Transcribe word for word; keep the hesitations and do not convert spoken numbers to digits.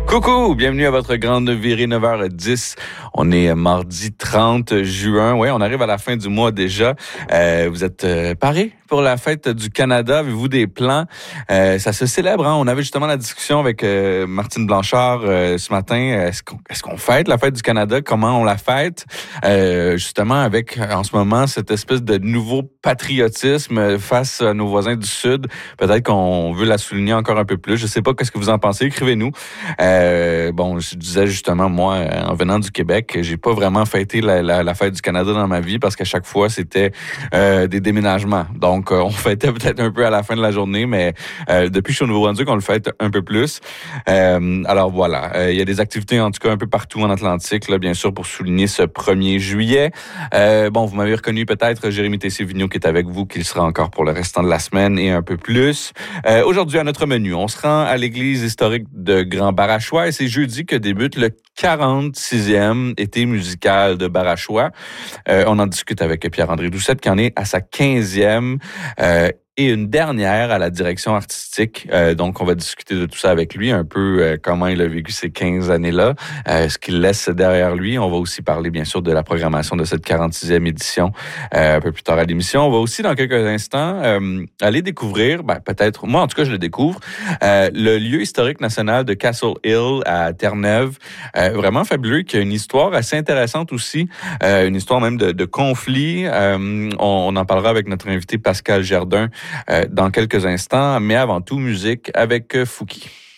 Coucou, bienvenue à votre grande virée neuf heures dix. On est mardi trente juin. Oui, on arrive à la fin du mois déjà. Euh, vous êtes euh, parés pour la fête du Canada? Avez-vous des plans? Euh, ça se célèbre, hein? On avait justement la discussion avec euh, Martine Blanchard euh, ce matin. Est-ce qu'on, est-ce qu'on fête la fête du Canada? Comment on la fête? Euh, justement, avec en ce moment cette espèce de nouveau patriotisme face à nos voisins du Sud. Peut-être qu'on veut la souligner encore un peu plus. Je sais pas, qu'est-ce que vous en pensez? Écrivez-nous. Euh, bon, je disais justement, moi, en venant du Québec, j'ai pas vraiment fêté la, la, la fête du Canada dans ma vie parce qu'à chaque fois, c'était euh, des déménagements. Donc, euh, on fêtait peut-être un peu à la fin de la journée, mais euh, depuis que je suis au Nouveau-Brunswick, on le fête un peu plus. Euh, alors voilà, euh, il y a des activités en tout cas un peu partout en Atlantique, là, bien sûr, pour souligner ce premier juillet. Euh, bon, vous m'avez reconnu peut-être, Jérémy Tessier-Vigneault qui est avec vous, qui sera encore pour le restant de la semaine et un peu plus. Euh, aujourd'hui, à notre menu, on se rend à l'église historique de Grand-Barachois et c'est jeudi que débute le quarante-sixième été musical de Barachois. Euh, on en discute avec Pierre-André Doucette qui en est à sa quinzième euh, et une dernière à la direction artistique. Euh, donc, on va discuter de tout ça avec lui, un peu euh, comment il a vécu ces quinze années-là, euh, ce qu'il laisse derrière lui. On va aussi parler, bien sûr, de la programmation de cette quarante-sixième édition euh, un peu plus tard à l'émission. On va aussi, dans quelques instants, euh, aller découvrir, ben, peut-être, moi en tout cas, je le découvre, euh, le lieu historique national de Castle Hill à Terre-Neuve. Euh, vraiment fabuleux, qui a une histoire assez intéressante aussi, euh, une histoire même de, de conflit. Euh, on, on en parlera avec notre invité Pascal Gerdin Euh, dans quelques instants, mais avant tout, musique avec euh, Fouki.